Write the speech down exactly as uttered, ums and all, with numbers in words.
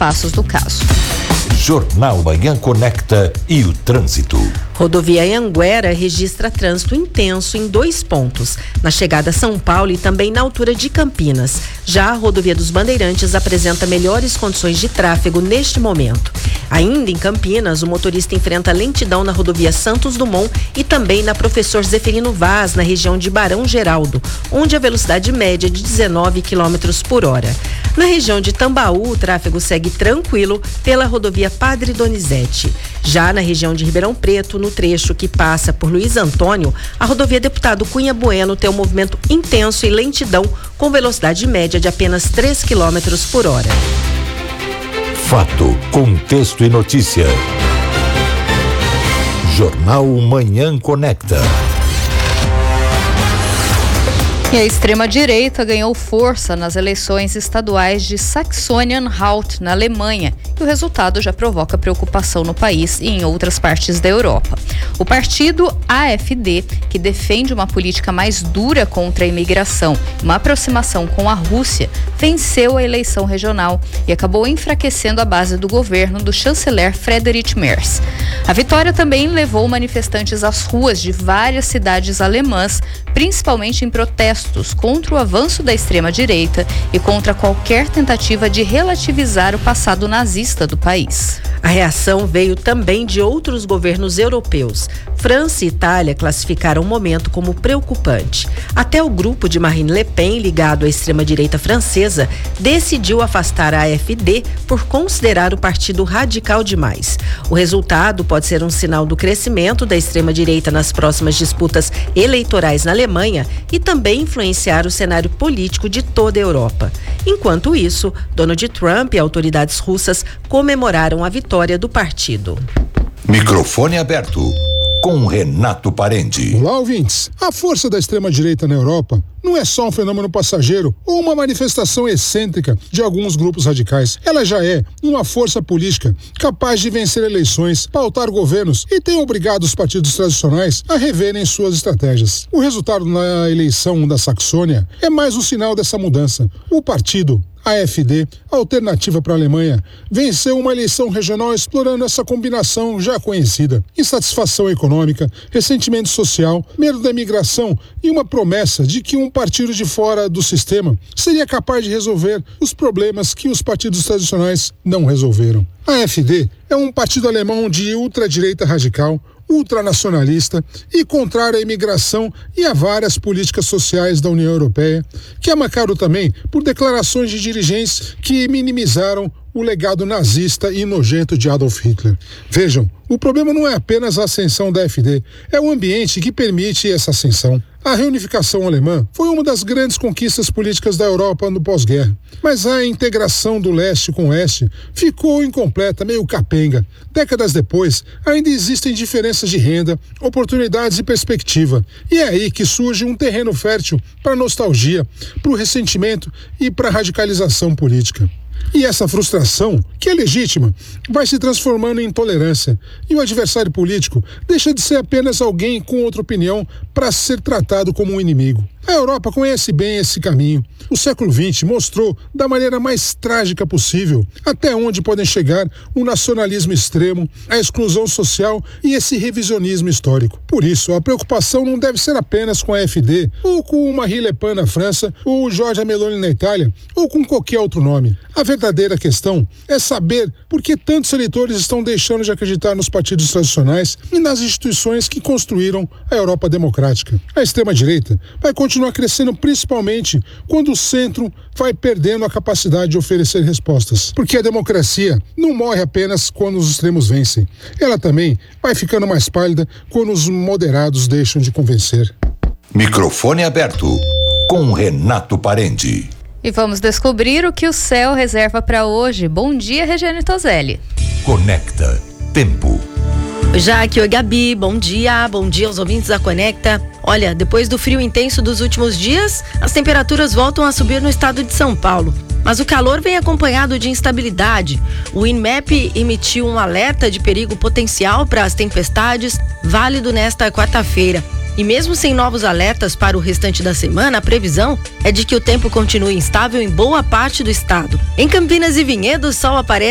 passos do caso. Jornal Manhã Conecta e o trânsito. Rodovia Anhanguera registra trânsito intenso em dois pontos, na chegada a São Paulo e também na altura de Campinas. Já a rodovia dos Bandeirantes apresenta melhores condições de tráfego neste momento. Ainda em Campinas, o motorista enfrenta lentidão na rodovia Santos Dumont e também na Professor Zeferino Vaz, na região de Barão Geraldo, onde a velocidade média é de dezenove quilômetros por hora. Na região de Tambaú, o tráfego segue tranquilo pela rodovia Padre Donizete. Já na região de Ribeirão Preto, no trecho que passa por Luiz Antônio, a rodovia Deputado Cunha Bueno tem um movimento intenso e lentidão com velocidade média de apenas três quilômetros por hora. Fato, contexto e notícia. Jornal Manhã Conecta. E a extrema-direita ganhou força nas eleições estaduais de Saxônia-Anhalt, na Alemanha, e o resultado já provoca preocupação no país e em outras partes da Europa. O partido A F D, que defende uma política mais dura contra a imigração, uma aproximação com a Rússia, venceu a eleição regional e acabou enfraquecendo a base do governo do chanceler Friedrich Merz. A vitória também levou manifestantes às ruas de várias cidades alemãs, principalmente em protestos contra o avanço da extrema-direita e contra qualquer tentativa de relativizar o passado nazista do país. A reação veio também de outros governos europeus. França e Itália classificaram o momento como preocupante. Até o grupo de Marine Le Pen, ligado à extrema-direita francesa, decidiu afastar a A F D por considerar o partido radical demais. O resultado pode ser um sinal do crescimento da extrema-direita nas próximas disputas eleitorais na Alemanha e também influenciar o cenário político de toda a Europa. Enquanto isso, Donald Trump e autoridades russas comemoraram a vitória do partido. Microfone aberto com Renato Parente. Olá, ouvintes. A força da extrema-direita na Europa não é só um fenômeno passageiro ou uma manifestação excêntrica de alguns grupos radicais. Ela já é uma força política capaz de vencer eleições, pautar governos e tem obrigado os partidos tradicionais a reverem suas estratégias. O resultado na eleição da Saxônia é mais um sinal dessa mudança. O partido A F D, Alternativa para a Alemanha, venceu uma eleição regional explorando essa combinação já conhecida. Insatisfação econômica, ressentimento social, medo da imigração e uma promessa de que um partido de fora do sistema seria capaz de resolver os problemas que os partidos tradicionais não resolveram. A A F D é um partido alemão de ultradireita radical, ultranacionalista e contrário à imigração e a várias políticas sociais da União Europeia, que é marcado também por declarações de dirigentes que minimizaram o legado nazista e nojento de Adolf Hitler. Vejam, o problema não é apenas a ascensão da A F D, é o ambiente que permite essa ascensão. A reunificação alemã foi uma das grandes conquistas políticas da Europa no pós-guerra, mas a integração do leste com o oeste ficou incompleta, meio capenga. Décadas depois, ainda existem diferenças de renda, oportunidades e perspectiva. E é aí que surge um terreno fértil para a nostalgia, para o ressentimento e para a radicalização política. E essa frustração, que é legítima, vai se transformando em intolerância. E o adversário político deixa de ser apenas alguém com outra opinião para ser tratado como um inimigo. A Europa conhece bem esse caminho. O século vinte mostrou, da maneira mais trágica possível, até onde podem chegar o nacionalismo extremo, a exclusão social e esse revisionismo histórico. Por isso, a preocupação não deve ser apenas com a A F D, ou com o Marine Le Pen na França, ou o Giorgia Meloni na Itália, ou com qualquer outro nome. A verdadeira questão é saber por que tantos eleitores estão deixando de acreditar nos partidos tradicionais e nas instituições que construíram a Europa democrática. A extrema-direita vai continuar crescendo principalmente quando o centro vai perdendo a capacidade de oferecer respostas. Porque a democracia não morre apenas quando os extremos vencem. Ela também vai ficando mais pálida quando os moderados deixam de convencer. Microfone aberto com Renato Parente. E vamos descobrir o que o céu reserva para hoje. Bom dia, Regiane Toselli. Conecta Tempo. Já aqui, oi Gabi, bom dia, bom dia aos ouvintes da Conecta. Olha, depois do frio intenso dos últimos dias, as temperaturas voltam a subir no estado de São Paulo. Mas o calor vem acompanhado de instabilidade. O INMEP emitiu um alerta de perigo potencial para as tempestades, válido nesta quarta-feira. E mesmo sem novos alertas para o restante da semana, a previsão é de que o tempo continue instável em boa parte do estado. Em Campinas e Vinhedo, o sol aparece